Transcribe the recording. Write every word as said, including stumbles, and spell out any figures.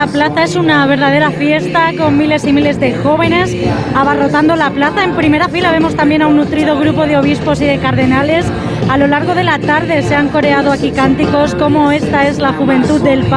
La plaza es una verdadera fiesta con miles y miles de jóvenes abarrotando la plaza. En primera fila vemos también a un nutrido grupo de obispos y de cardenales. A lo largo de la tarde se han coreado aquí cánticos como "Esta es la juventud del Papa".